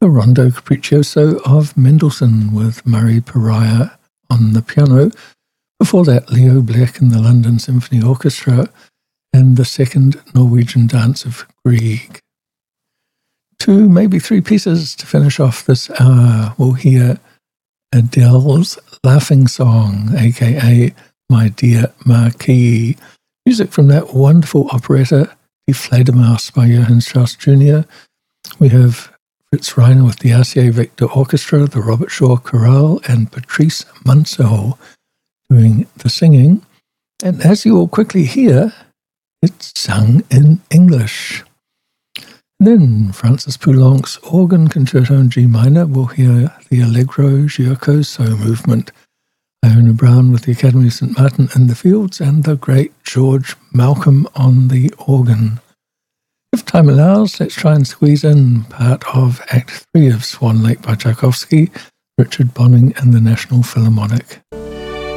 a Rondo Capriccioso of Mendelssohn with Murray Pariah on the piano. Before that, Leo Black and the London Symphony Orchestra, and the second Norwegian Dance of Grieg. 2, maybe 3 pieces to finish off this hour. We'll hear Adele's Laughing Song, aka My Dear Marquis. Music from that wonderful operetta, Die Fledermaus by Johann Strauss Jr. We have Fritz Reiner with the RCA Victor Orchestra, the Robert Shaw Chorale, and Patrice Munsell doing the singing. And as you will quickly hear, it's sung in English. Then Francis Poulenc's Organ Concerto in G minor. We'll hear the Allegro Giocoso movement. Iona Brown with the Academy of St. Martin in the Fields, and the great George Malcolm on the organ. If time allows, let's try and squeeze in part of Act 3 of Swan Lake by Tchaikovsky, Richard Bonning and the National Philharmonic.